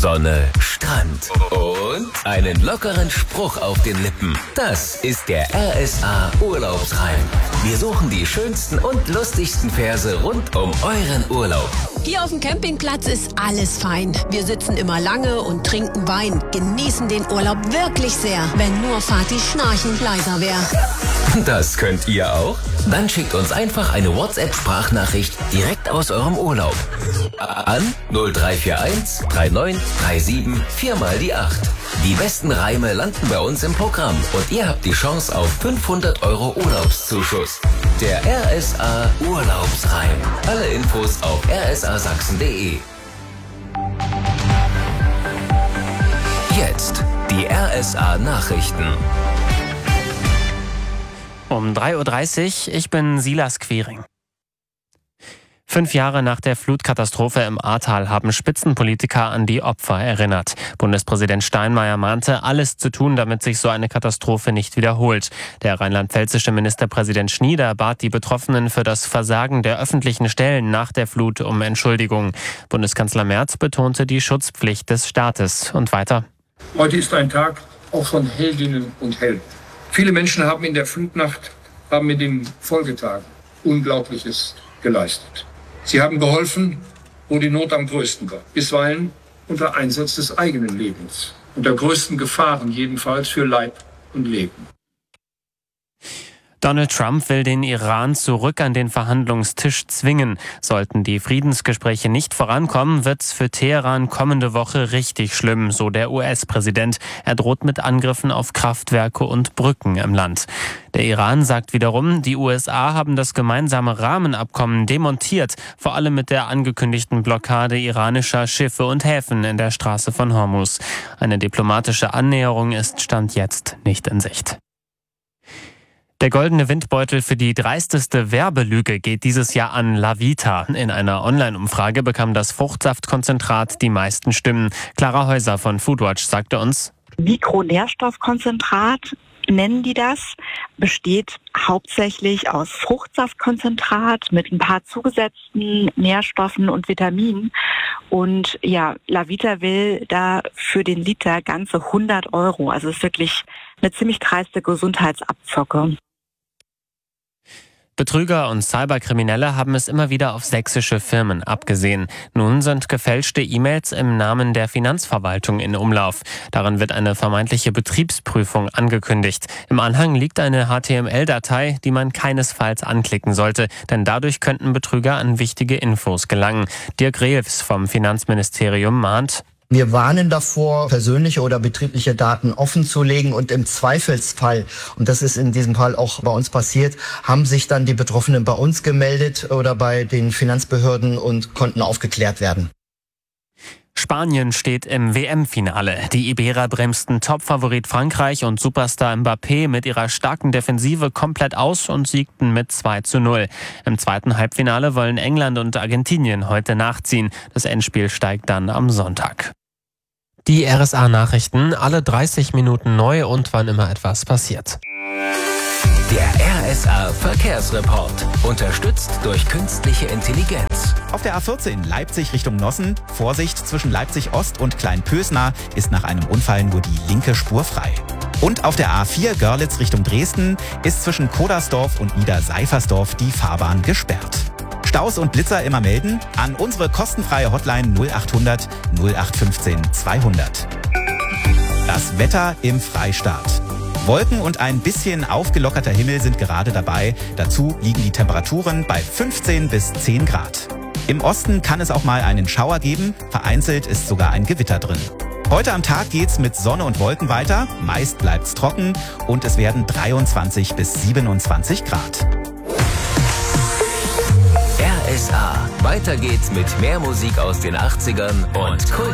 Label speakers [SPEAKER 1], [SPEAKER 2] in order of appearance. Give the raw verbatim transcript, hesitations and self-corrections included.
[SPEAKER 1] Sonne, Strand und einen lockeren Spruch auf den Lippen. Das ist der R S A Urlaubsreim. Wir suchen die schönsten und lustigsten Verse rund um euren Urlaub.
[SPEAKER 2] Hier auf dem Campingplatz ist alles fein. Wir sitzen immer lange und trinken Wein. Genießen den Urlaub wirklich sehr, wenn nur Fatihs Schnarchen leiser wäre.
[SPEAKER 1] Das könnt ihr auch? Dann schickt uns einfach eine WhatsApp-Sprachnachricht direkt aus eurem Urlaub. An null drei vier eins drei neun drei sieben vier mal die acht. Die besten Reime landen bei uns im Programm und ihr habt die Chance auf fünfhundert Euro Urlaubszuschuss. Der R S A Urlaubsreim. Alle Infos auf r s a sachsen punkt d e. Jetzt die R S A Nachrichten.
[SPEAKER 3] Um drei Uhr dreißig, ich bin Silas Quiring. Fünf Jahre nach der Flutkatastrophe im Ahrtal haben Spitzenpolitiker an die Opfer erinnert. Bundespräsident Steinmeier mahnte, alles zu tun, damit sich so eine Katastrophe nicht wiederholt. Der rheinland-pfälzische Ministerpräsident Schnieder bat die Betroffenen für das Versagen der öffentlichen Stellen nach der Flut um Entschuldigung. Bundeskanzler Merz betonte die Schutzpflicht des Staates. Und weiter.
[SPEAKER 4] Heute ist ein Tag auch von Heldinnen und Helden. Viele Menschen haben in der Flutnacht, haben in den Folgetagen Unglaubliches geleistet. Sie haben geholfen, wo die Not am größten war. Bisweilen unter Einsatz des eigenen Lebens. Unter größten Gefahren jedenfalls für Leib und Leben.
[SPEAKER 3] Donald Trump will den Iran zurück an den Verhandlungstisch zwingen. Sollten die Friedensgespräche nicht vorankommen, wird's für Teheran kommende Woche richtig schlimm, so der U S-Präsident. Er droht mit Angriffen auf Kraftwerke und Brücken im Land. Der Iran sagt wiederum, die U S A haben das gemeinsame Rahmenabkommen demontiert, vor allem mit der angekündigten Blockade iranischer Schiffe und Häfen in der Straße von Hormuz. Eine diplomatische Annäherung ist Stand jetzt nicht in Sicht. Der goldene Windbeutel für die dreisteste Werbelüge geht dieses Jahr an Lavita. In einer Online-Umfrage bekam das Fruchtsaftkonzentrat die meisten Stimmen. Clara Häuser von Foodwatch sagte uns:
[SPEAKER 5] Mikronährstoffkonzentrat nennen die das, besteht hauptsächlich aus Fruchtsaftkonzentrat mit ein paar zugesetzten Nährstoffen und Vitaminen. Und ja, Lavita will da für den Liter ganze hundert Euro. Also es ist wirklich eine ziemlich dreiste Gesundheitsabzocke.
[SPEAKER 3] Betrüger und Cyberkriminelle haben es immer wieder auf sächsische Firmen abgesehen. Nun sind gefälschte E-Mails im Namen der Finanzverwaltung in Umlauf. Darin wird eine vermeintliche Betriebsprüfung angekündigt. Im Anhang liegt eine H T M L-Datei, die man keinesfalls anklicken sollte, denn dadurch könnten Betrüger an wichtige Infos gelangen. Dirk Reeves vom Finanzministerium mahnt:
[SPEAKER 6] Wir warnen davor, persönliche oder betriebliche Daten offenzulegen und im Zweifelsfall, und das ist in diesem Fall auch bei uns passiert, haben sich dann die Betroffenen bei uns gemeldet oder bei den Finanzbehörden und konnten aufgeklärt werden.
[SPEAKER 3] Spanien steht im W M-Finale. Die Iberer bremsten Topfavorit Frankreich und Superstar Mbappé mit ihrer starken Defensive komplett aus und siegten mit zwei zu null. Im zweiten Halbfinale wollen England und Argentinien heute nachziehen. Das Endspiel steigt dann am Sonntag. Die R S A-Nachrichten, alle dreißig Minuten neu und wann immer etwas passiert.
[SPEAKER 1] Der R S A Verkehrsreport. Unterstützt durch künstliche Intelligenz.
[SPEAKER 7] Auf der A vierzehn Leipzig Richtung Nossen. Vorsicht, zwischen Leipzig Ost und Kleinpösna ist nach einem Unfall nur die linke Spur frei. Und auf der A vier Görlitz Richtung Dresden ist zwischen Kodersdorf und Niederseifersdorf die Fahrbahn gesperrt. Staus und Blitzer immer melden an unsere kostenfreie Hotline null achthundert null acht fünfzehn zweihundert. Das Wetter im Freistaat. Wolken und ein bisschen aufgelockerter Himmel sind gerade dabei. Dazu liegen die Temperaturen bei fünfzehn bis zehn Grad. Im Osten kann es auch mal einen Schauer geben. Vereinzelt ist sogar ein Gewitter drin. Heute am Tag geht's mit Sonne und Wolken weiter. Meist bleibt's trocken und es werden dreiundzwanzig bis siebenundzwanzig Grad.
[SPEAKER 1] R S A. Weiter geht's mit mehr Musik aus den achtzigern und Kult.